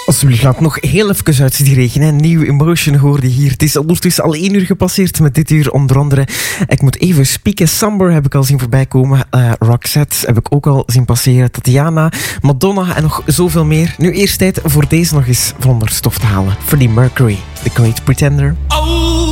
Alsjeblieft, laat nog heel even uit die regen. Hè. Nieuw Emotion hoorde hier. Het is ondertussen al 1 uur gepasseerd met dit uur onder andere. Ik moet even spieken. Samber heb ik al zien voorbij komen. Roxette heb ik ook al zien passeren. Tatiana, Madonna en nog zoveel meer. Nu eerst tijd voor deze nog eens van onder stof te halen. Freddie Mercury, The Great Pretender. Oh!